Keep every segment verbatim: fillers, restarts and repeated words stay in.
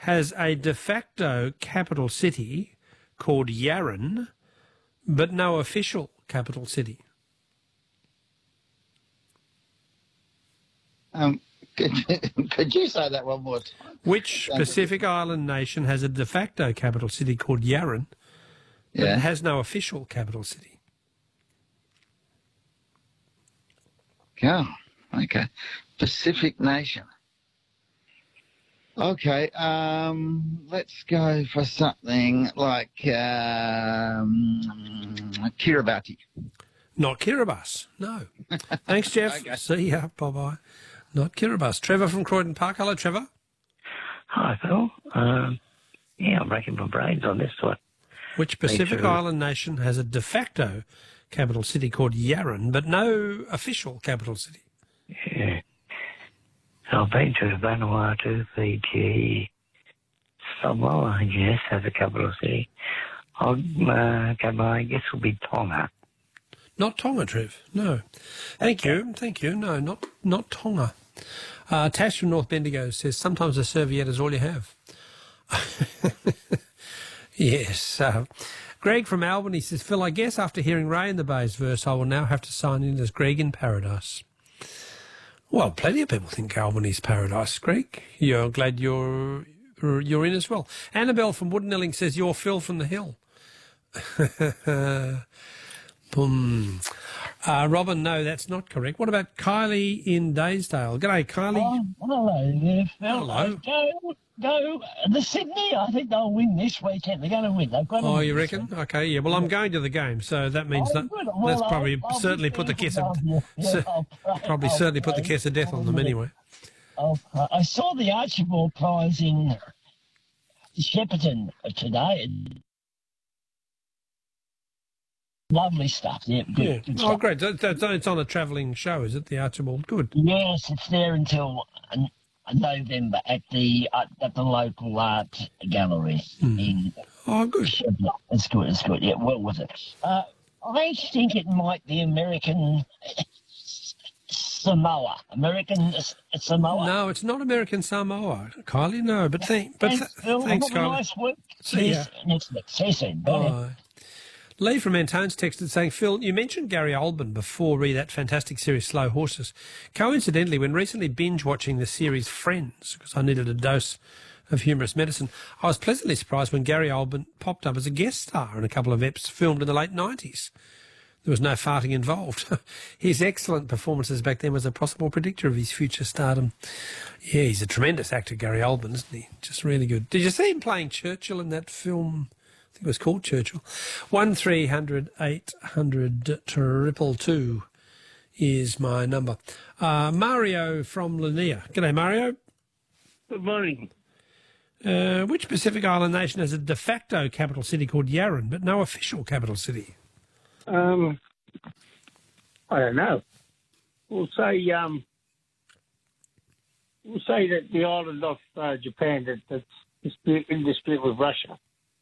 has a de facto capital city called Yarran, but no official capital city? Um, could, could you say that one more time? Which Pacific Island nation has a de facto capital city called Yarran, but Yeah. it has no official capital city? Oh, okay. Pacific nation. Okay, um, let's go for something like um, Kiribati. Not Kiribati, no. Thanks, Jeff. Okay. See ya. Bye-bye. Not Kiribati. Trevor from Croydon Park. Hello, Trevor. Hi, Phil. Um, yeah, I'm racking my brains on this one. Which Pacific to- Island nation has a de facto capital city called Yarran, but no official capital city? Yeah. So I've been to Vanuatu, Fiji, Samoa, I guess, has a capital city. I'll uh, go by, I guess, will be Tonga. Not Tonga, Trev. No. Thank you. Thank you. No, not not Tonga. Uh, Tash from North Bendigo says, sometimes a serviette is all you have. Yes. Uh, Greg from Albany says, Phil, I guess after hearing Ray in the Bay's verse, I will now have to sign in as Greg in Paradise. Well, plenty of people think Albany's paradise, Greg. You're glad you're you're in as well. Annabelle from Woodenelling says, you're Phil from the Hill. Boom. Uh, Robin, no, that's not correct. What about Kylie in Daysdale? G'day, Kylie. Oh, hello there, Phil. Hello. Go, go. The Sydney, I think they'll win this weekend. They're going to win. They've got to Oh, win you this reckon? week. Okay, yeah. Well, I'm going to the game, so that means Oh, that good. Well, that's I'll- probably I'll be certainly put the there kiss for of you. Yeah, cer- I'll pray- probably I'll certainly put the pray. kiss of death on them anyway. I'll pray. I saw the Archibald Prize in Shepparton today. Lovely stuff. Yeah, good. Yeah. good Oh, stuff. great. So- so- so It's on a travelling show, is it? The Archibald. Good. Yes, it's there until uh, November at the uh, at the local art gallery in Oh, good. Shepparton. It's good. It's good. Yeah, well with it. Uh, I think it might be American Samoa. American S- Samoa. No, it's not American Samoa, Kylie. No, but thank, but th- Thanks, Phil. thanks, Have a Kylie. nice week. See ya. Yes, next week. See you soon. Bye. Bye. Lee from Antone's texted saying, Phil, you mentioned Gary Oldman before, re that fantastic series Slow Horses. Coincidentally, when recently binge-watching the series Friends, because I needed a dose of humorous medicine, I was pleasantly surprised when Gary Oldman popped up as a guest star in a couple of eps filmed in the late nineties. There was no farting involved. His excellent performances back then was a possible predictor of his future stardom. Yeah, he's a tremendous actor, Gary Oldman, isn't he? Just really good. Did you see him playing Churchill in that film? I think it was called Churchill. One three hundred eight hundred triple two is my number. Uh, Mario from Lanier. G'day, Mario. Good morning. Uh, which Pacific Island nation has a de facto capital city called Yarran, but no official capital city? Um, I don't know. We'll say um, we'll say that the island of uh, Japan that, that's dispute, in dispute with Russia.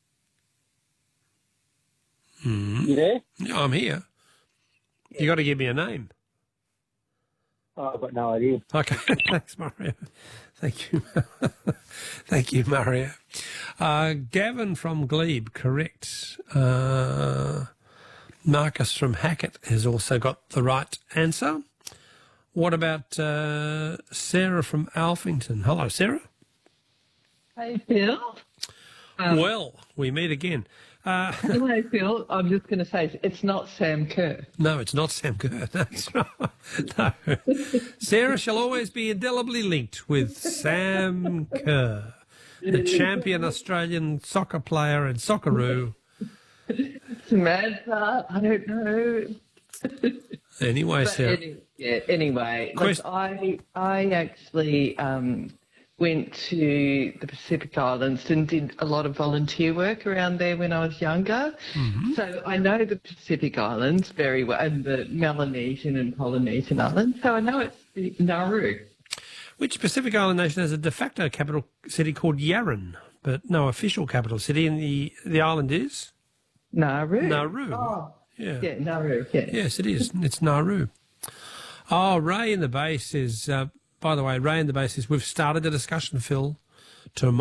Mm. You there? Yeah, I'm here. You got to give me a name. Oh, I've got no idea. Okay, thanks, Mario. Thank you. Thank you, Mario. Uh, Gavin from Glebe, correct. Uh, Marcus from Hackett has also got the right answer. What about uh, Sarah from Alphington? Hello, Sarah. Hey, Phil. Um, Well, we meet again. Uh, hello, Phil. I'm just going to say it's not Sam Kerr. no, it's not Sam Kerr. That's right. No. Sarah shall always be indelibly linked with Sam Kerr, the champion Australian soccer player and Socceroo. Samantha, I don't know. Anyway, But Sarah. any, yeah, anyway, look, Quest- I I actually um, went to the Pacific Islands and did a lot of volunteer work around there when I was younger. Mm-hmm. So I know the Pacific Islands very well, and the Melanesian and Polynesian Islands. So I know it's the Nauru. Which Pacific Island nation has a de facto capital city called Yarran, but no official capital city? And the, the island is? Nauru. Nauru. Oh, Yeah. yeah, Nauru, yeah. Yes, it is. It's Nauru. Oh, Ray in the base is, uh, by the way, Ray in the base is, we've started a discussion, Phil, to